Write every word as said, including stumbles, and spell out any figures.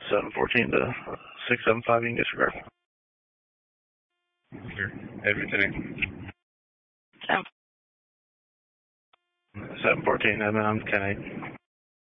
seven fourteen to six seven five, you can disregard. Here, everything. seven fourteen, I'm ten eight.